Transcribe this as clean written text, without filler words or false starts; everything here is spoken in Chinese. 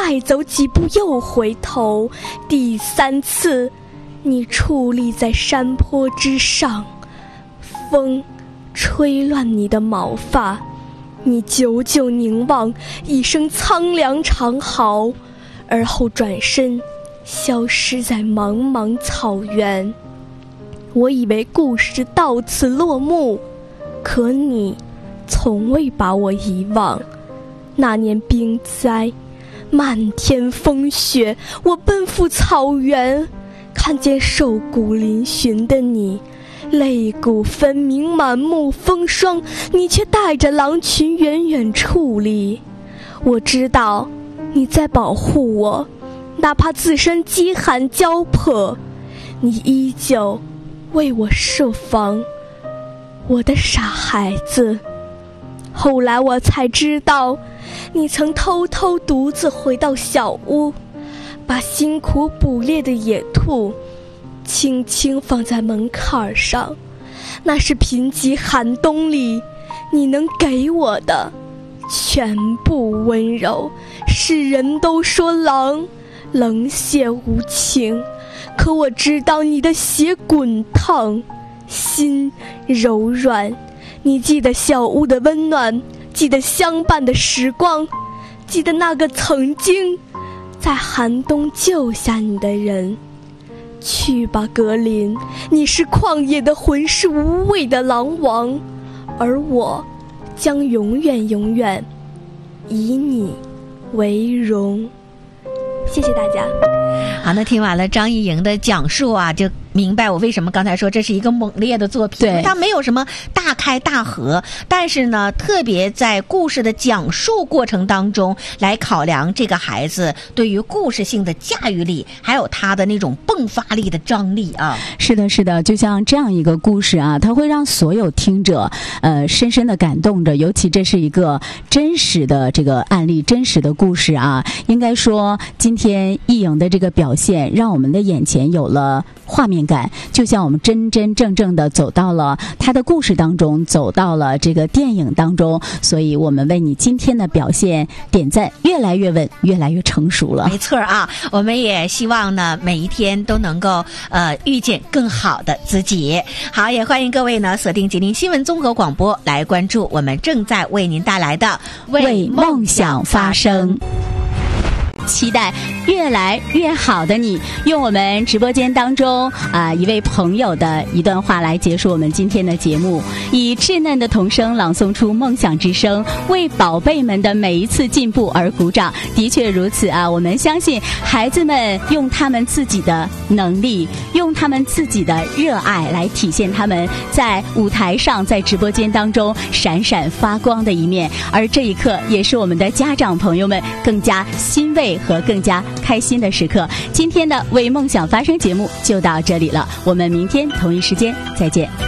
迈走几步又回头，第3次你矗立在山坡之上，风吹乱你的毛发，你久久凝望，一声苍凉长嚎，而后转身消失在茫茫草原。我以为故事到此落幕，可你从未把我遗忘。那年冰灾，漫天风雪，我奔赴草原，看见瘦骨嶙峋的你，肋骨分明，满目风霜，你却带着狼群远远矗立。我知道你在保护我，哪怕自身饥寒交迫，你依旧为我设防，我的傻孩子。后来我才知道，你曾偷偷独自回到小屋，把辛苦捕猎的野兔轻轻放在门槛上，那是贫瘠寒冬里你能给我的全部温柔。世人都说狼冷血无情，可我知道你的血滚烫，心柔软。你记得小屋的温暖，记得相伴的时光，记得那个曾经在寒冬救下你的人。去吧，格林，你是旷野的浑是无畏的狼王，而我将永远永远以你为荣。谢谢大家。 好，那听完了张怡莹的讲述啊，就明白我为什么刚才说这是一个猛烈的作品。 对， 它没有什么大开大合，但是呢，特别在故事的讲述过程当中来考量这个孩子对于故事性的驾驭力，还有他的那种迸发力的张力啊。 是的，是的，就像这样一个故事啊，它会让所有听者深深的感动着。尤其这是一个真实的这个案例，真实的故事啊。应该说，今天易颖的这个表现，让我们的眼前有了画面感，就像我们真真正正的走到了他的故事当中，走到了这个电影当中。所以我们为你今天的表现点赞，越来越稳，越来越成熟了。 没错啊，我们也希望呢，每一天都能够遇见更好的自己。好，也欢迎各位呢锁定吉林新闻综合广播来关注我们正在为您带来的为梦想发声。期待越来越好的你。用我们直播间当中一位朋友的一段话来结束我们今天的节目，以稚嫩的童声朗诵出梦想之声，为宝贝们的每一次进步而鼓掌。的确如此啊，我们相信孩子们用他们自己的能力，用他们自己的热爱来体现他们在舞台上，在直播间当中闪闪发光的一面。而这一刻也是我们的家长朋友们更加欣慰和更加开心的时刻。今天的为梦想发声节目就到这里了，我们明天同一时间再见。